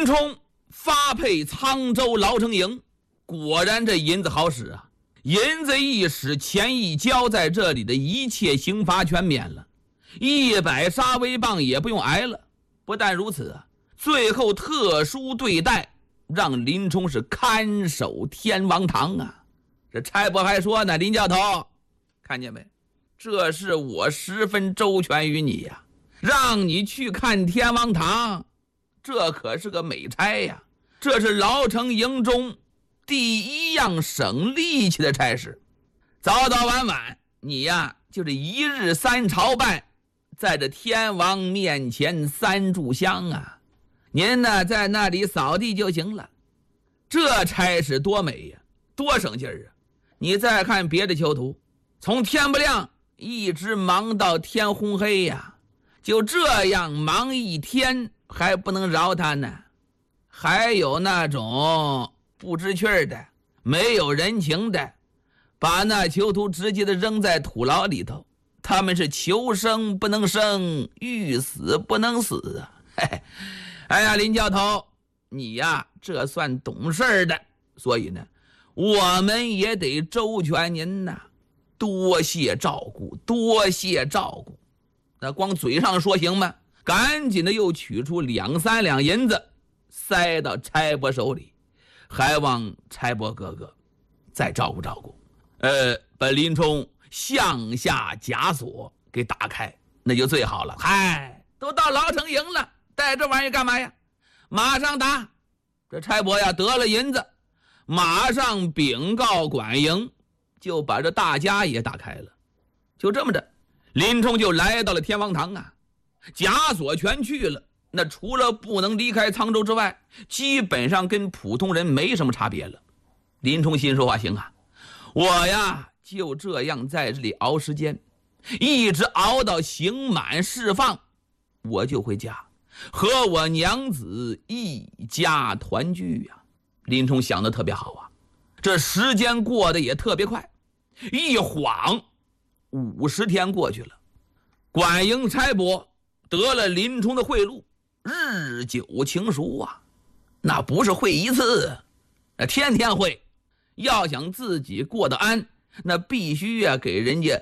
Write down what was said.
林冲发配沧州牢城营，果然这银子好使啊！银子一使，钱一交，在这里的一切刑罚全免了，100杀威棒也不用挨了。不但如此啊，最后特殊对待，让林冲是看守天王堂啊！这差拨还说呢，林教头，看见没？这是我十分周全于你呀，让你去看天王堂，这可是个美差呀！这是牢城营中第一样省力气的差事。早早晚晚，你呀就是一日3朝拜，在这天王面前3炷香啊！您呢在那里扫地就行了。这差事多美呀，多省劲儿啊！你再看别的囚徒，从天不亮一直忙到天红黑呀，就这样忙一天还不能饶他呢。还有那种不知趣的，没有人情的，把那囚徒直接的扔在土牢里头，他们是求生不能生，欲死不能死啊！嘿嘿，哎呀，林教头，你呀这算懂事的，所以呢我们也得周全您呐，多谢照顾，多谢照顾。那光嘴上说行吗？赶紧的又取出2、3两银子塞到差拨手里，还望差拨哥哥再照顾照顾。把林冲向下枷锁给打开，那就最好了。嗨，都到牢城营了，带这玩意干嘛呀？马上打！这差拨呀得了银子，马上禀告管营，就把这大枷也打开了。就这么着，林冲就来到了天王堂啊，枷锁全去了，那除了不能离开沧州之外，基本上跟普通人没什么差别了。林冲心说话，行啊，我呀就这样在这里熬时间，一直熬到刑满释放，我就回家和我娘子一家团聚呀。林冲想的特别好啊，这时间过得也特别快，一晃50天过去了。管营差拨得了林冲的贿赂，日久情熟啊，那不是会一次，那天天会。要想自己过得安，那必须给人家